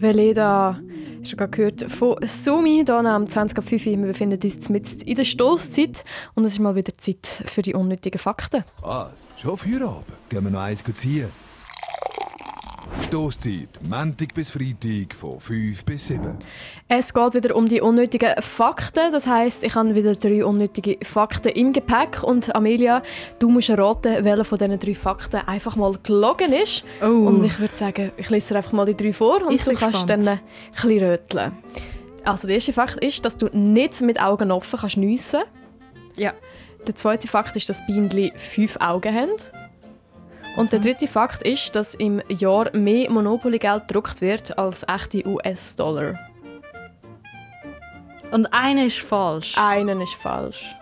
Veleda, hast du gerade gehört, von Sumi, hier am 20.05 Uhr. Wir befinden uns mitten in der Stosszeit und es ist mal wieder Zeit für die unnötigen Fakten. Was? Schon Feierabend? Gehen wir noch eins ziehen? Stosszeit, Montag bis Freitag von 5 bis 7. Es geht wieder um die unnötigen Fakten. Das heisst, ich habe wieder 3 unnötige Fakten im Gepäck. Und Amelia, du musst erraten, welcher von diesen 3 Fakten einfach mal gelogen ist. Oh. Und ich würde sagen, ich lese dir einfach mal die 3 vor und du kannst dann ein bisschen röteln. Also der erste Fakt ist, dass du nicht mit Augen offen kannst niessen. Ja. Der zweite Fakt ist, dass Bienen 5 Augen haben. Und der dritte Fakt ist, dass im Jahr mehr Monopoly-Geld gedruckt wird als echte US-Dollar. Und einer ist falsch. Einen ist falsch.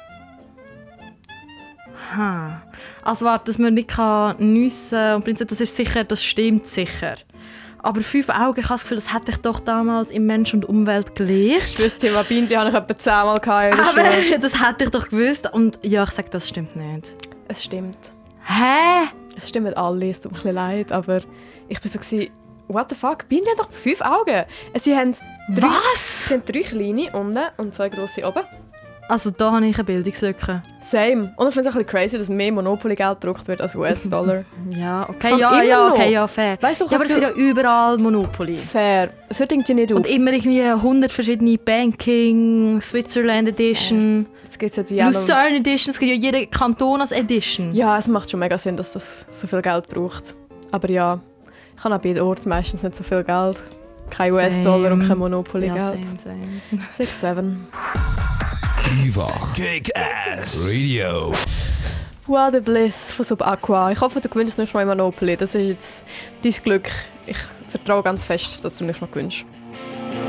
Also warte, dass man nicht niessen kann und Prinzip, das ist sicher, das stimmt sicher. Aber 5 Augen, ich habe das Gefühl, das hätte ich doch damals im Mensch und Umwelt gelernt. Ich wüsste, Thema Bienen, die habe ich etwa 10-mal in der Aber Schule. das hätte ich doch gewusst. Und ja, ich sage, das stimmt nicht. Es stimmt. Hä? Es stimmt alle, es tut mir ein bisschen leid, aber ich war so, what the fuck, Bienen haben doch 5 Augen. Sie haben 3, Was? Sie haben 3 kleine unten und 2 grosse oben. Also da habe ich eine Bildungslücke. Same. Und ich finde es ein bisschen crazy, dass mehr Monopoly-Geld gedruckt wird als US-Dollar. Ja, okay, Kann ja, immer okay, noch. ja, fair. Weißt du, Ja, aber es sind ja überall Monopoly. Fair. Es hört irgendwie nicht auf. Und immer irgendwie 100 verschiedene Banking, Switzerland Edition, Jetzt gibt es ja Lucerne Edition, es gibt ja jeder Kanton als Edition. Ja, es macht schon mega Sinn, dass das so viel Geld braucht. Aber ja, ich habe auch bei Ort meistens nicht so viel Geld. Kein Same. US-Dollar und kein Monopoly-Geld. Ja, same. 6, 7. Dreifach Kick-Ass Radio. Wow, the Bliss von Sub Aqua. Ich hoffe, du gewinnst nächstes Mal im Monopoly. Das ist jetzt dein Glück. Ich vertraue ganz fest, dass du nächstes Mal gewinnst.